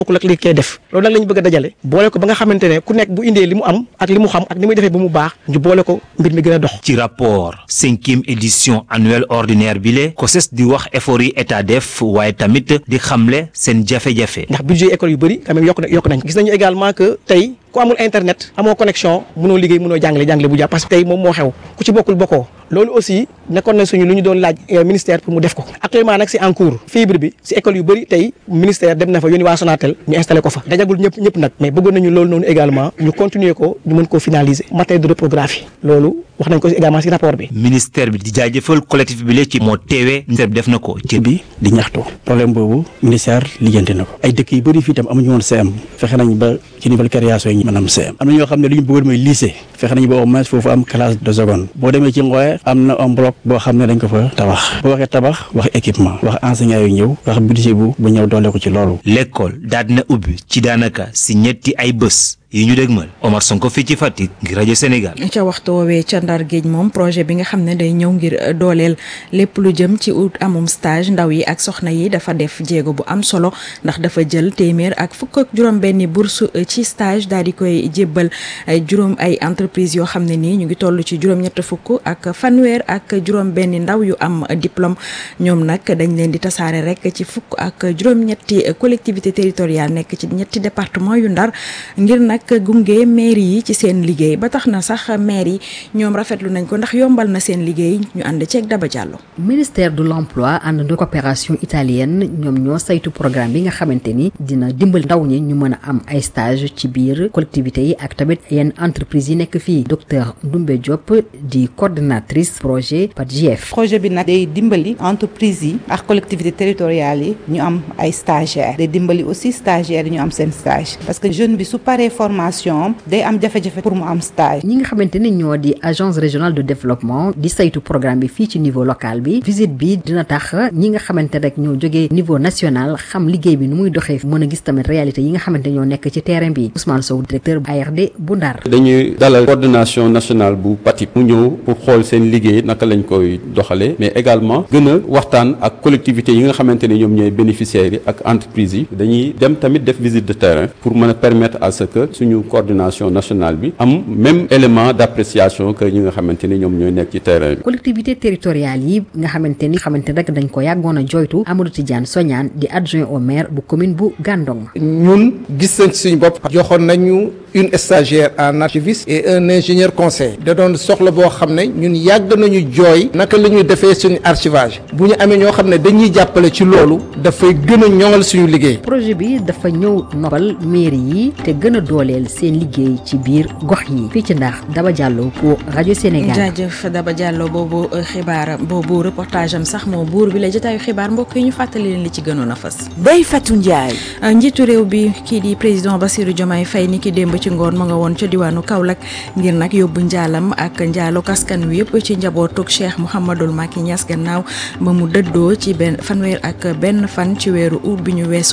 bokkul ak li koy def loolu nag la ñu bëgg a dajale boole ko ba nga xamante ne ku nekk bu indee li mu am ak li mu xam ak ni muy defee ba mu baax ñu boole ko mbir mi gën a dox. ci rapport 5e édition annuelle ordinaire bi le COSES di wax effort yi état def waaye tamit di xamle seen jafe-jafe. ndax budget école yu bëri quand même yokk nañ gis nañu également que tey ku amul internet amoo connexion mënoo liggéey mënoo jàngale bu jàpp parce que tey moom moo xew ku ci bokkul bokkoo loolu aussi nekkoon na suñu lu ñu doon laaj ministère pour mu def ko actuellement nag c'est en cours fibre bi si école yu bëri tey ministère dem na fa yónni waa Sonatel ñu installé ko fa dajagul ñëpp nag mais bëggoon nañu loolu noonu également ñu continuer ko ñu mën koo finaliser matériel de reprographie loolu wax nañ ko également si rapport bi. ministère bi di jaajëfal collectif bi la ci moo teewee ministère bi def na ko ci bi di ñaxtu problème boobu ministère lijjanti na ko ay dëkk yu bëri fii tam amuñu woon CM fexe nañ ba ci niveau création yi maanaam CM am na ñoo xam ne li ñu bëggoon mooy lycée fexe nañ ba au moins foofu am classe de seconde boo demee ci Ngoye am na un bloc boo xam ne dañ ko fa tabax boo waxee tabax wax équipement wax enseignants yu ñëw wax budget bu ñëw doole ko ci loolu. l'école daal dina ubbi ci daanaka si ñetti ay bés yi ñu dégmal Omar Sonko fii ci Fatick ngir rajo Sénégal. ca waxtu woowee ca Ndar Géej moom projet bi nga xam ne day ñëw ngir dooleel lépp lu jëm ci ut amum stage ndaw yi ak soxna yi dafa def jéego bu am solo ndax dafa jël téeméer ak fukk ak juróom-benni bourse ci stage daal di koy jébbal juróom ay entreprise yoo xam ne nii ñu ngi toll ci juróom-ñett fukk ak fanweer ak juróom-benni ndaw yu am diplôme ñoom nag dañ leen di tasaare rek ci fukk ak juróom-ñetti collectivité territoriale nekk ci ñetti département yu Ndar ngir nag gunge maire yi ci seen liggéey ba tax na sax maire yi ñoom rafetlu nañ ko ndax yombal na seen liggéey ñu ànd ceeg Daba Diallo. ministère de l'emploi ànd na coopération italienne ñoom ñoo saytu programme bi nga xamante ni dina dimbal ndaw ñi ñu mën a am ay stage ci biir collectivités yi ak tamit yenn entreprise yi nekk fii docteur Doumbé Diop di coordonnatrice projet PADJF. projet bi nag day dimbali entreprise yi ak collectivités territoriales yi ñu am ay stagiaires day dimbali aussi stagiaires yi ñu am seen stage parce que jeune bi su paree formation day am jafe-jafe pour mu am stage. ñi nga xamante ni ñoo di agence régionale de développement di saytu programme bi fii ci niveau local bi visite bi dina tax ñi nga xamante rek ñoo jógee niveau national xam liggéey bi nu muy doxee mën a gis tamit réalité yi nga xamante ñoo nekk ci terrain bi Ousmane Sow directeur ARD bu Ndar. dañuy dalal coordination nationale bu PATIP mu ñëw pour xool seen liggéey naka lañ koy doxalee mais également gën a waxtaan ak collectivités yi nga xamante ne ñoom ñooy bénéficiaires yi ak entreprises yi dañuy dem tamit def visite de terrain pour mën a permettre à ce que suñu coordination nationale bi am même élément d'appréciation que ñi nga xamante ni ñoom ñooy nekk ci terrain bi. collectivité territoriale yi nga xamante rek dañ ko yàggoon a joytu Amadou Tidiane Sognane di adjoint au maire bu commune bu Gandon. ñun gis nañ ci suñu bopp joxoon nañu une stagiaire en archiviste et un ingénieur conseil da doon soxla boo xam ne ñun yàgg nañu jooy naka la ñuy defee suñu archivage bu ñu amee ñoo xam ne dañuy jàppale ci loolu dafay gën a ñoŋal suñu liggéey. projet bi dafa ñëw noppal mairie yi te gën a dooleel seen liggéey ci biir gox yi fii ci Ndar Daba Diallo pour rajo Sénégal. jaajëf Daba Diallo boobu xibaar boobu reportage am sax moo buur bi la jotaayu xibaar mbokk yi ñu fàttali leen li ci gënoon a fës. Ndeye Fatou Ndiaye. njiitu réew bi kii di président Bassirou Diomaye Faye ni ki démb ci ngoon ma nga woon ca diwaanu Kaolack ngir nag yóbbu njaalam ak njaalo kaskan wi yëpp ci njabootug Cheikh Mouhamadoul Macky Niass gannaaw ba mu dëddoo ci fanweer ak benn fan ci weeru août bi ñu weesu.